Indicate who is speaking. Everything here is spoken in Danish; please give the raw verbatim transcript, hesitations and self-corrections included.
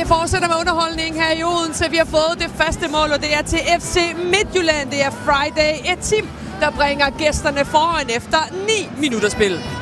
Speaker 1: fortsætter med underholdning her i Odense. Vi har fået det faste mål, og det er til F C Midtjylland. Det er Friday, et team, der bringer gæsterne foran efter ni minutter spil.